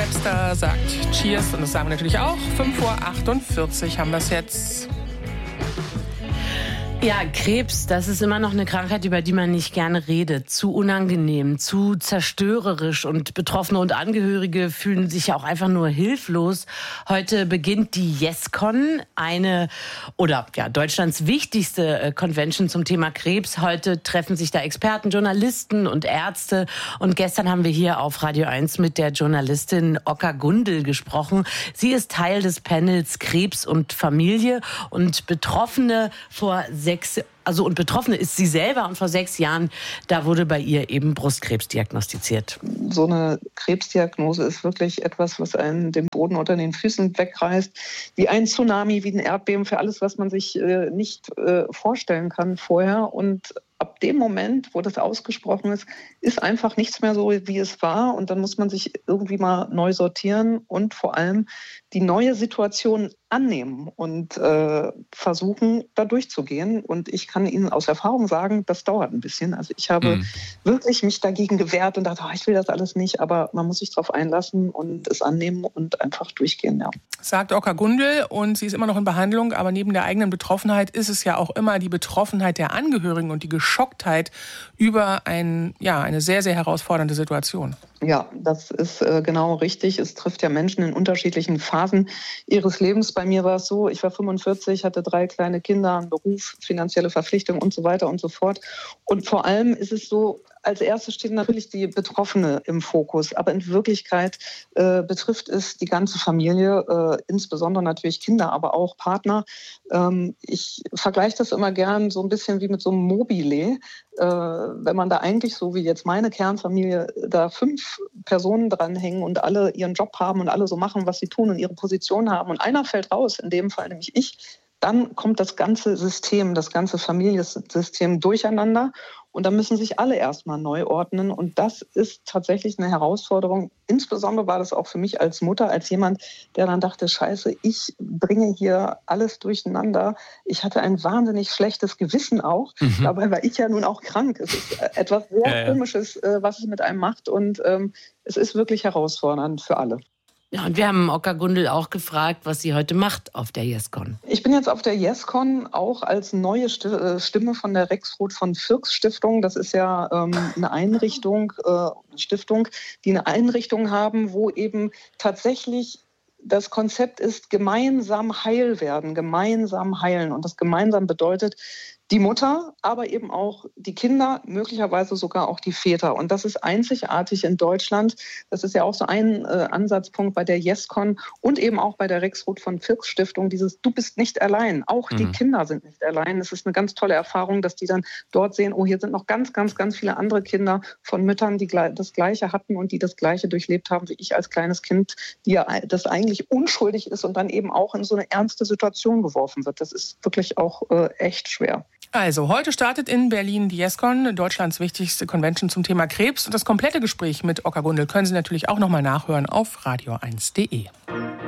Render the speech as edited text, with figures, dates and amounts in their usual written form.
Webster sagt Cheers und das sagen wir natürlich auch. 5:48 Uhr haben wir es jetzt. Ja, Krebs, das ist immer noch eine Krankheit, über die man nicht gerne redet. Zu unangenehm, zu zerstörerisch und Betroffene und Angehörige fühlen sich ja auch einfach nur hilflos. Heute beginnt die YesCon, Deutschlands wichtigste Convention zum Thema Krebs. Heute treffen sich da Experten, Journalisten und Ärzte. Und gestern haben wir hier auf Radio 1 mit der Journalistin Oka Gundel gesprochen. Sie ist Teil des Panels Krebs und Familie und Betroffene Betroffene ist sie selber und vor 6 Jahren, da wurde bei ihr eben Brustkrebs diagnostiziert. So eine Krebsdiagnose ist wirklich etwas, was einen den Boden unter den Füßen wegreißt, wie ein Tsunami, wie ein Erdbeben, für alles, was man sich nicht vorstellen kann vorher. Und ab dem Moment, wo das ausgesprochen ist einfach nichts mehr so, wie es war. Und dann muss man sich irgendwie mal neu sortieren und vor allem die neue Situation annehmen und versuchen, da durchzugehen. Und ich kann Ihnen aus Erfahrung sagen, das dauert ein bisschen. Also ich habe wirklich mich dagegen gewehrt und dachte, ich will das alles nicht. Aber man muss sich darauf einlassen und es annehmen und einfach durchgehen. Ja. Sagt Oka Gundel, und sie ist immer noch in Behandlung. Aber neben der eigenen Betroffenheit ist es ja auch immer die Betroffenheit der Angehörigen und die Geschocktheit über eine sehr, sehr herausfordernde Situation. Ja, das ist genau richtig. Es trifft ja Menschen in unterschiedlichen Phasen ihres Lebens. Bei mir war es so, ich war 45, hatte 3 kleine Kinder, einen Beruf, finanzielle Verpflichtungen und so weiter und so fort. Und vor allem ist es so, als erstes steht natürlich die Betroffene im Fokus. Aber in Wirklichkeit betrifft es die ganze Familie, insbesondere natürlich Kinder, aber auch Partner. Ich vergleiche das immer gern so ein bisschen wie mit so einem Mobile. Wenn man da eigentlich, so wie jetzt meine Kernfamilie, da 5 Personen dranhängen und alle ihren Job haben und alle so machen, was sie tun und ihre Position haben und einer fällt raus, in dem Fall nämlich ich, dann kommt das ganze System, das ganze Familiensystem durcheinander. Und da müssen sich alle erstmal neu ordnen. Und das ist tatsächlich eine Herausforderung. Insbesondere war das auch für mich als Mutter, als jemand, der dann dachte, Scheiße, ich bringe hier alles durcheinander. Ich hatte ein wahnsinnig schlechtes Gewissen auch. Dabei war ich ja nun auch krank. Es ist etwas sehr Komisches, was es mit einem macht. Und es ist wirklich herausfordernd für alle. Ja, und wir haben Oka Gundel auch gefragt, was sie heute macht auf der YesCon. Ich bin jetzt auf der YesCon auch als neue Stimme von der Rexroth von Fircks Stiftung. Das ist ja eine Stiftung, die eine Einrichtung haben, wo eben tatsächlich das Konzept ist, gemeinsam heil werden, gemeinsam heilen. Und das gemeinsam bedeutet, die Mutter, aber eben auch die Kinder, möglicherweise sogar auch die Väter. Und das ist einzigartig in Deutschland. Das ist ja auch so ein Ansatzpunkt bei der YesCon und eben auch bei der Rexroth von Fircks Stiftung, dieses Du bist nicht allein. Auch die Kinder sind nicht allein. Es ist eine ganz tolle Erfahrung, dass die dann dort sehen, hier sind noch ganz, ganz, ganz viele andere Kinder von Müttern, die das Gleiche hatten und die das Gleiche durchlebt haben wie ich als kleines Kind, das eigentlich unschuldig ist und dann eben auch in so eine ernste Situation geworfen wird. Das ist wirklich auch echt schwer. Also, heute startet in Berlin die YesCon, Deutschlands wichtigste Convention zum Thema Krebs. Und das komplette Gespräch mit Oka Gundel können Sie natürlich auch nochmal nachhören auf radio1.de.